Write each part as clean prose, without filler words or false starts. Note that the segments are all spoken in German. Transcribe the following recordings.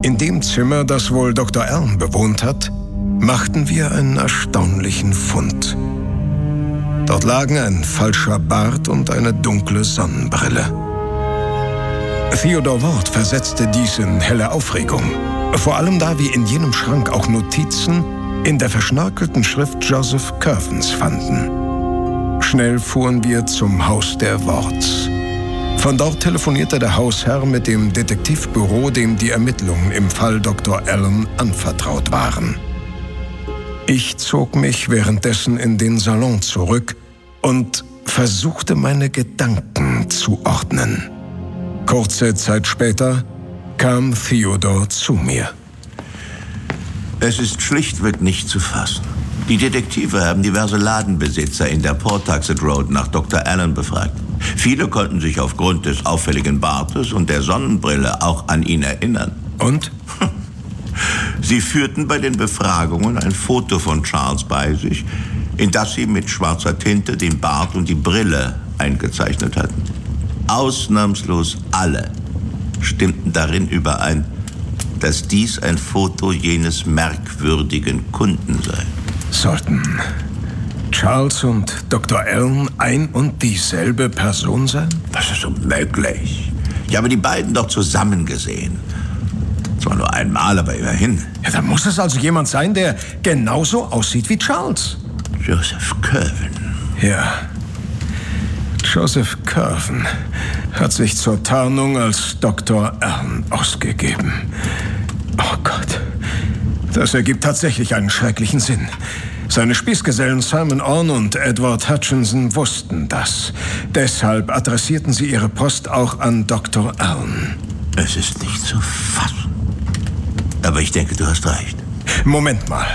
In dem Zimmer, das wohl Dr. Allen bewohnt hat, machten wir einen erstaunlichen Fund. Dort lagen ein falscher Bart und eine dunkle Sonnenbrille. Theodore Ward versetzte dies in helle Aufregung. Vor allem da wir in jenem Schrank auch Notizen in der verschnörkelten Schrift Joseph Curvens fanden. Schnell fuhren wir zum Haus der Wards. Von dort telefonierte der Hausherr mit dem Detektivbüro, dem die Ermittlungen im Fall Dr. Allen anvertraut waren. Ich zog mich währenddessen in den Salon zurück und versuchte, meine Gedanken zu ordnen. Kurze Zeit später kam Theodore zu mir. Es ist schlichtweg nicht zu fassen. Die Detektive haben diverse Ladenbesitzer in der Pawtuxet Road nach Dr. Allen befragt. Viele konnten sich aufgrund des auffälligen Bartes und der Sonnenbrille auch an ihn erinnern. Und? Sie führten bei den Befragungen ein Foto von Charles bei sich, in das sie mit schwarzer Tinte den Bart und die Brille eingezeichnet hatten. Ausnahmslos alle stimmten darin überein, dass dies ein Foto jenes merkwürdigen Kunden sei. Sollten Charles und Dr. Allen ein und dieselbe Person sein? Das ist unmöglich. Ich habe die beiden doch zusammen gesehen. Zwar nur einmal, aber immerhin. Ja, da muss es also jemand sein, der genauso aussieht wie Charles. Joseph Curven. Ja. Joseph Curven hat sich zur Tarnung als Dr. Allen ausgegeben. Oh Gott. Das ergibt tatsächlich einen schrecklichen Sinn. Seine Spießgesellen Simon Orne und Edward Hutchinson wussten das. Deshalb adressierten sie ihre Post auch an Dr. Allen. Es ist nicht zu fassen. Aber ich denke, du hast recht. Moment mal.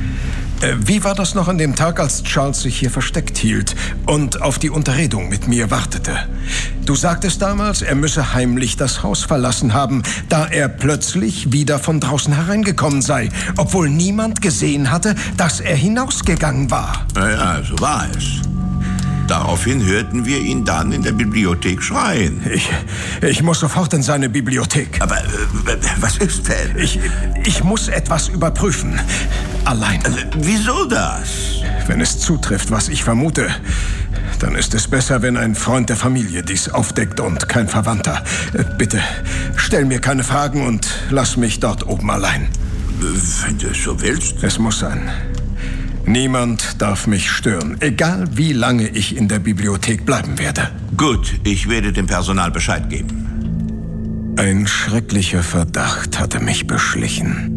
Wie war das noch an dem Tag, als Charles sich hier versteckt hielt und auf die Unterredung mit mir wartete? Du sagtest damals, er müsse heimlich das Haus verlassen haben, da er plötzlich wieder von draußen hereingekommen sei, obwohl niemand gesehen hatte, dass er hinausgegangen war. Ja, so war es. Daraufhin hörten wir ihn dann in der Bibliothek schreien. Ich muss sofort in seine Bibliothek. Aber was ist denn? Ich muss etwas überprüfen. Allein. Wieso das? Wenn es zutrifft, was ich vermute, dann ist es besser, wenn ein Freund der Familie dies aufdeckt und kein Verwandter. Bitte, stell mir keine Fragen und lass mich dort oben allein. Wenn du es so willst. Es muss sein. Niemand darf mich stören, egal wie lange ich in der Bibliothek bleiben werde. Gut, ich werde dem Personal Bescheid geben. Ein schrecklicher Verdacht hatte mich beschlichen.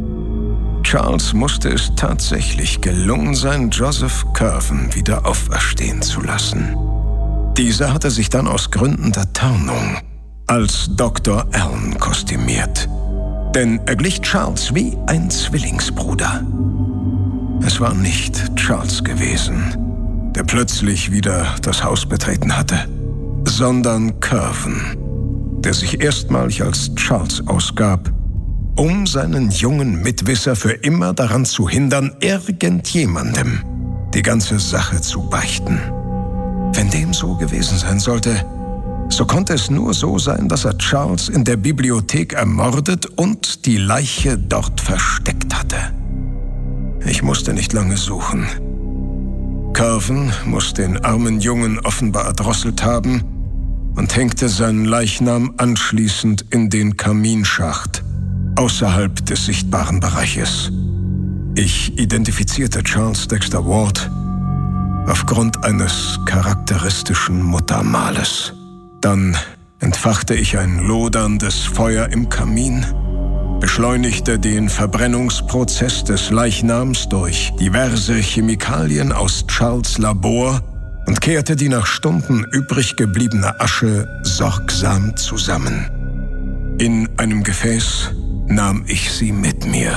Charles musste es tatsächlich gelungen sein, Joseph Curven wieder auferstehen zu lassen. Dieser hatte sich dann aus Gründen der Tarnung als Dr. Allen kostümiert. Denn er glich Charles wie ein Zwillingsbruder. Es war nicht Charles gewesen, der plötzlich wieder das Haus betreten hatte, sondern Curven, der sich erstmalig als Charles ausgab, um seinen jungen Mitwisser für immer daran zu hindern, irgendjemandem die ganze Sache zu beichten. Wenn dem so gewesen sein sollte, so konnte es nur so sein, dass er Charles in der Bibliothek ermordet und die Leiche dort versteckt hatte. Ich musste nicht lange suchen. Curven muss den armen Jungen offenbar erdrosselt haben und hängte seinen Leichnam anschließend in den Kaminschacht, außerhalb des sichtbaren Bereiches. Ich identifizierte Charles Dexter Ward aufgrund eines charakteristischen Muttermales. Dann entfachte ich ein loderndes Feuer im Kamin, beschleunigte den Verbrennungsprozess des Leichnams durch diverse Chemikalien aus Charles' Labor und kehrte die nach Stunden übrig gebliebene Asche sorgsam zusammen. In einem Gefäß nahm ich sie mit mir.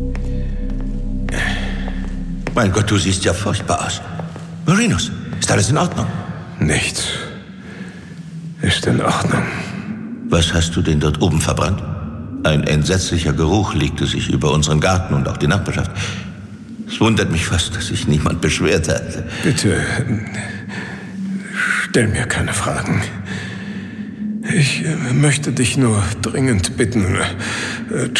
Mein Gott, du siehst ja furchtbar aus. Marinus, ist alles in Ordnung? Nichts ist in Ordnung. Was hast du denn dort oben verbrannt? Ein entsetzlicher Geruch legte sich über unseren Garten und auch die Nachbarschaft. Es wundert mich fast, dass sich niemand beschwert hat. Bitte, stell mir keine Fragen. Ich möchte dich nur dringend bitten,